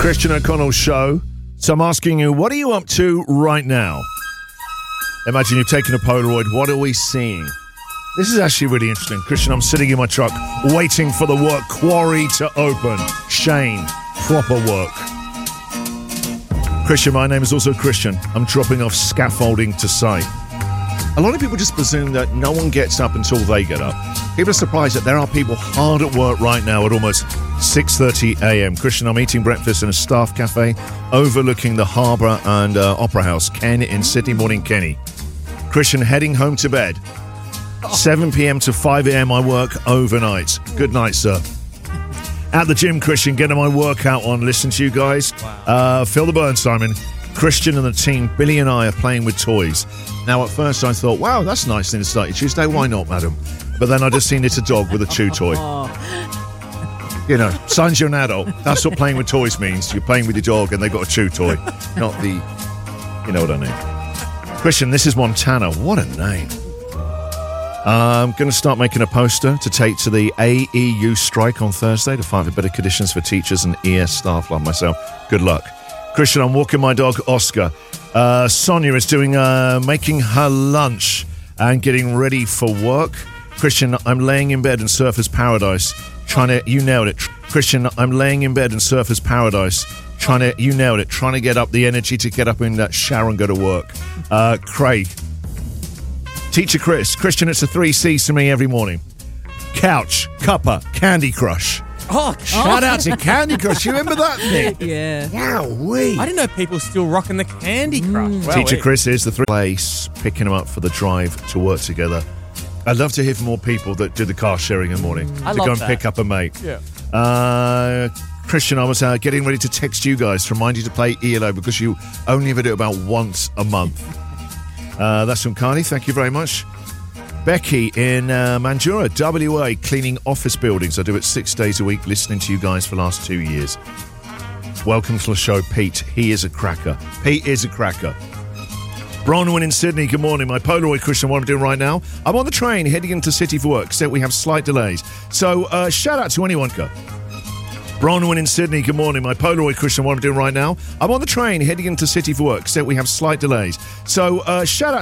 Christian O'Connell Show. So I'm asking you, what are you up to right now? Imagine you've taken a Polaroid. What are we seeing? This is actually really interesting. Christian, I'm sitting in my truck waiting for the work quarry to open. Shane, proper work. Christian, my name is also Christian. I'm dropping off scaffolding to site. A lot of people just presume that no one gets up until they get up. People are surprised that there are people hard at work right now at almost 6:30 a.m. Christian, I'm eating breakfast in a staff cafe overlooking the harbour and Opera House, Ken in Sydney. Morning, Kenny. Christian, heading home to bed. 7 p.m. to 5 a.m. I work overnight. Good night, sir. At the gym, Christian, getting my workout on. Listen to you guys. Feel the burn, Simon. Christian and the team, Billy and I, are playing with toys. Now, at first I thought, wow, that's nice thing to start your Tuesday. Why not, madam? But then I just seen it's a dog with a chew toy. You know, son's you're an adult. That's what playing with toys means. You're playing with your dog and they've got a chew toy. Not the, you know what I mean. Christian, this is Montana. What a name. I'm going to start making a poster to take to the AEU strike on Thursday to fight for better conditions for teachers and ES staff like myself. Good luck. Christian, I'm walking my dog, Oscar. Sonia is doing making her lunch and getting ready for work. Christian, I'm laying in bed in Surfer's Paradise. You nailed it. Christian, I'm laying in bed in Surfer's Paradise. You nailed it. Trying to get up the energy to get up in that shower and go to work. Craig. Teacher Chris. Christian, it's the 3 C's to me every morning. Couch, cuppa, Candy Crush. Oh, shout out to Candy Crush. You remember that thing? Yeah. Wowee. I didn't know people still rocking the Candy Crush. Wow, Teacher Chris is the 3 place, picking them up for the drive to work together. I'd love to hear from more people that do the car sharing in the morning to go and pick up a mate. Yeah. Christian, I was getting ready to text you guys to remind you to play ELO because you only ever do it about once a month. That's from Carney. Thank you very much. Becky in Mandurah, WA, cleaning office buildings. I do it 6 days a week, listening to you guys for the last 2 years. Welcome to the show, Pete. He is a cracker. Pete is a cracker. Bronwyn in Sydney, good morning. My Polaroid, Christian, what I'm doing right now. I'm on the train heading into City for work, except we have slight delays. So shout out to anyone. Bronwyn in Sydney, good morning. My Polaroid, Christian, what I'm doing right now. I'm on the train heading into City for work, except we have slight delays. So shout out